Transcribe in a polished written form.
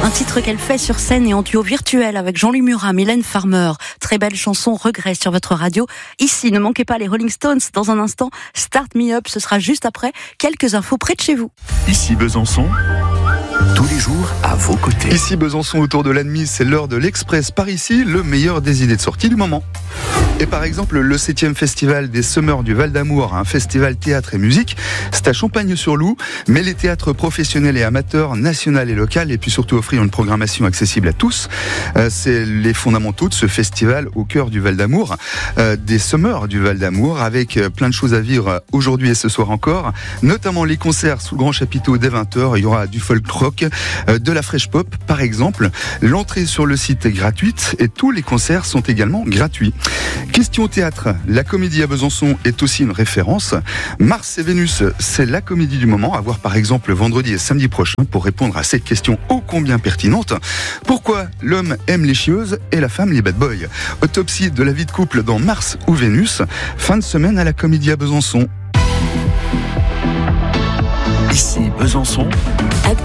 Un titre qu'elle fait sur scène et en duo virtuel avec Jean-Louis Murat, Mylène Farmer. Très belle chanson, Regret sur votre radio. Ici, ne manquez pas les Rolling Stones. Dans un instant, Start Me Up, ce sera juste après. Quelques infos près de chez vous. Ici Besançon, tous les jours à vos côtés. Ici Besançon, autour de l'Admise, c'est l'heure de l'Express par ici, le meilleur des idées de sortie du moment. Et par exemple, le 7e festival des Summers du Val d'Amour, un festival théâtre et musique, c'est à Champagne-sur-Loup, mais les théâtres professionnels et amateurs, national et local, et puis surtout offrir une programmation accessible à tous. C'est les fondamentaux de ce festival au cœur du Val d'Amour, des Summers du Val d'Amour, avec plein de choses à vivre aujourd'hui et ce soir encore, notamment les concerts sous le grand chapiteau dès 20h. Il y aura du folk rock, de la fresh pop par exemple. L'entrée sur le site est gratuite et tous les concerts sont également gratuits. Question théâtre, la comédie à Besançon est aussi une référence. Mars et Vénus, c'est la comédie du moment à voir par exemple vendredi et samedi prochain pour répondre à cette question ô combien pertinente. Pourquoi l'homme aime les chieuses et la femme les bad boys? Autopsie de la vie de couple dans Mars ou Vénus, fin de semaine à la comédie à Besançon. Ici Besançon,